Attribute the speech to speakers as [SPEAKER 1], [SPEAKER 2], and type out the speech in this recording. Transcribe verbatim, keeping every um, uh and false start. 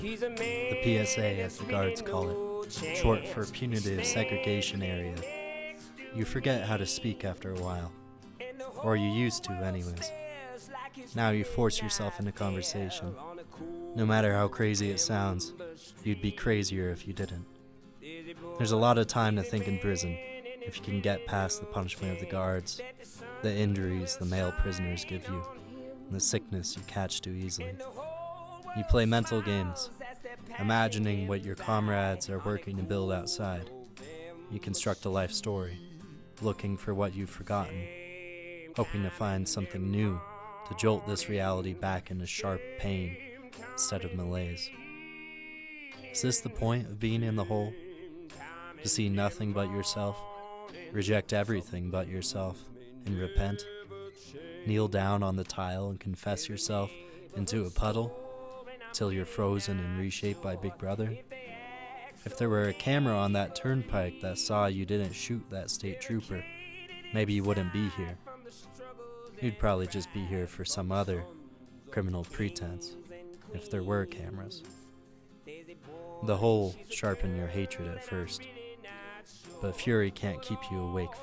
[SPEAKER 1] The P S A, as the guards call it, short for Punitive Segregation Area. You forget how to speak after a while. Or you used to anyways. Now you force yourself into conversation. No matter how crazy it sounds, you'd be crazier if you didn't. There's a lot of time to think in prison, if you can get past the punishment of the guards, the injuries the male prisoners give you, and the sickness you catch too easily. You play mental games, imagining what your comrades are working to build outside. You construct a life story, looking for what you've forgotten, hoping to find something new to jolt this reality back into sharp pain instead of malaise. Is this the point of being in the hole? To see nothing but yourself, reject everything but yourself, and repent? Kneel down on the tile and confess yourself into a puddle till you're frozen and reshaped by Big Brother? If there were a camera on that turnpike that saw you didn't shoot that state trooper, maybe you wouldn't be here. You'd probably just be here for some other criminal pretense, if there were cameras. The hole sharpened your hatred at first, but fury can't keep you awake